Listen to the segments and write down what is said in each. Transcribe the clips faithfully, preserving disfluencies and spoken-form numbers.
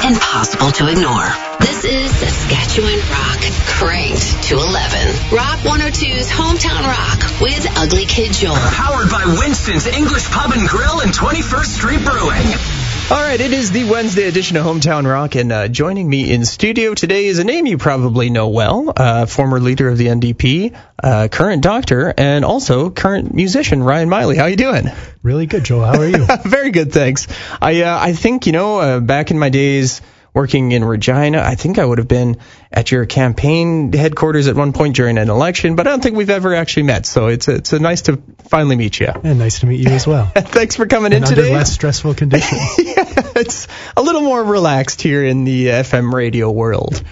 impossible to ignore. This is Saskatchewan Rock, cranked to eleven. Rock one oh two's Hometown Rock with Ugly Kid Joel. Powered by Winston's English Pub and Grill and twenty-first Street Brewing. All right, it is the Wednesday edition of Hometown Rock, and uh, joining me in studio today is a name you probably know well, uh, former leader of the N D P, uh, current doctor, and also current musician, Ryan Miley. How you doing? Really good, Joel. How are you? Very good, thanks. I uh, I think, you know, uh, back in my days working in Regina, I think I would have been at your campaign headquarters at one point during an election, but I don't think we've ever actually met, so it's a, it's a nice to finally meet you. And nice to meet you as well. Thanks for coming and in today. Under less stressful conditions. Yeah, it's a little more relaxed here in the F M radio world.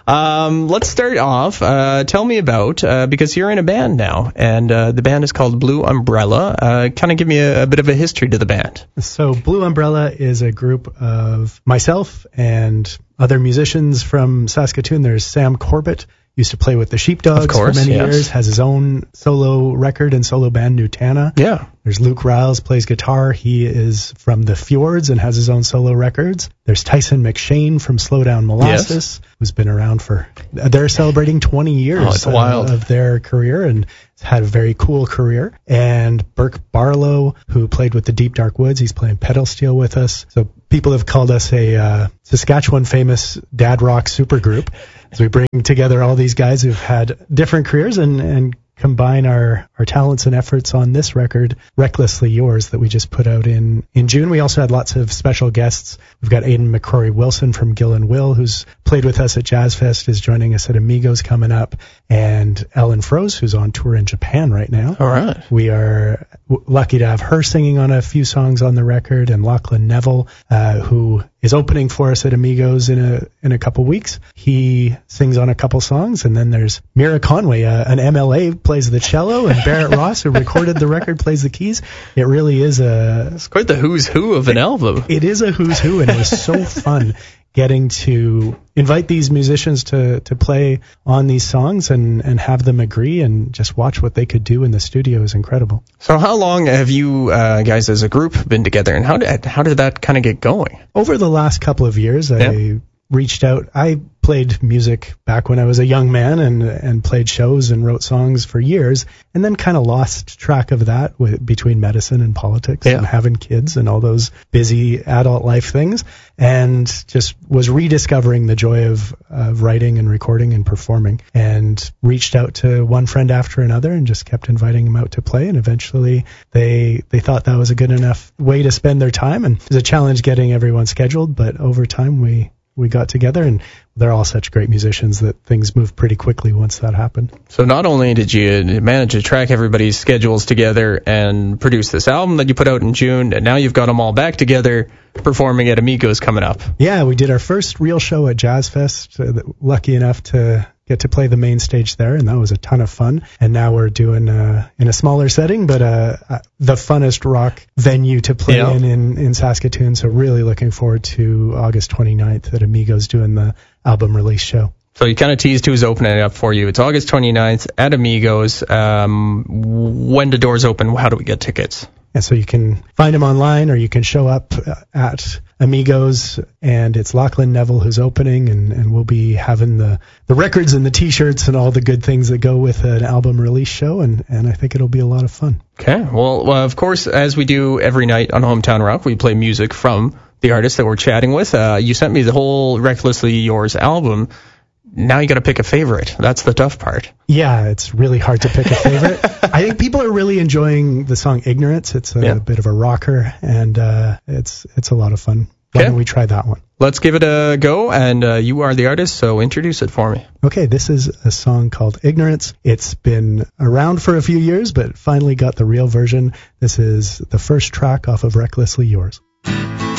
Um, let's start off. Uh, tell me about, uh, because you're in a band now, and uh, the band is called Blue Umbrella. Uh, kind of give me a, a bit of a history to the band. So Blue Umbrella is a group of myself and other musicians from Saskatoon. There's Sam Corbett, used to play with the Sheepdogs for many yes. years, has his own solo record and solo band, Nutana. Yeah. There's Luke Riles, plays guitar. He is from the Fjords and has his own solo records. There's Tyson McShane from Slowdown Molasses, yes. who's been around for, they're celebrating twenty years oh, it's wild. of their career and had a very cool career. And Burke Barlow, who played with the Deep Dark Woods, he's playing pedal steel with us. So people have called us a uh, Saskatchewan famous dad rock supergroup, as we bring together all these guys who've had different careers and, and combine our, our talents and efforts on this record, Recklessly Yours, that we just put out in, in June. We also had lots of special guests. We've got Aidan McCrory Wilson from Gill and Will, who's played with us at Jazz Fest, is joining us at Amigos coming up, and Ellen Froese, who's on tour in Japan right now. All right. We are w- lucky to have her singing on a few songs on the record, and Lachlan Neville, uh, who is opening for us at Amigos in a in a couple weeks. He sings on a couple songs, and then there's Mira Conway, uh, an M L A, plays the cello, and Barrett Ross, who recorded the record, plays the keys. It really is a... It's quite the who's who of an it, album. It is a who's who, and it was so fun getting to invite these musicians to, to play on these songs and, and have them agree and just watch what they could do in the studio is incredible. So how long have you uh, guys as a group been together, and how did, how did that kind of get going? Over the last couple of years, yeah. I reached out. I played music back when I was a young man and and played shows and wrote songs for years, and then kind of lost track of that with, between medicine and politics yeah. and having kids and all those busy adult life things, and just was rediscovering the joy of, of writing and recording and performing, and reached out to one friend after another and just kept inviting them out to play, and eventually they they thought that was a good enough way to spend their time, and it was a challenge getting everyone scheduled, but over time we we got together, and they're all such great musicians that things moved pretty quickly once that happened. So not only did you manage to track everybody's schedules together and produce this album that you put out in June, and now you've got them all back together performing at Amigos coming up. Yeah, we did our first real show at Jazz Fest, uh, lucky enough to get to play the main stage there, and that was a ton of fun. And now we're doing uh, in a smaller setting, but uh, uh, the funnest rock venue to play yeah. in, in in Saskatoon. So really looking forward to August twenty-ninth at Amigos doing the album release show. So you kind of teased who's opening it up for you. It's August twenty-ninth at Amigos. Um, when the doors open, how do we get tickets? And so you can find them online, or you can show up at Amigos, and it's Lachlan Neville who's opening, and, and we'll be having the, the records and the T-shirts and all the good things that go with an album release show, and, and I think it'll be a lot of fun. Okay. Well, uh, of course, as we do every night on Hometown Rock, we play music from the artist that we're chatting with. Uh, you sent me the whole Recklessly Yours album. Now you got to pick a favorite. That's the tough part. Yeah, it's really hard to pick a favorite. I think people are really enjoying the song Ignorance. It's a yeah. bit of a rocker, and uh, it's it's a lot of fun. Why okay. don't we try that one? Let's give it a go, and uh, you are the artist, so introduce it for me. Okay, this is a song called Ignorance. It's been around for a few years, but finally got the real version. This is the first track off of Recklessly Yours.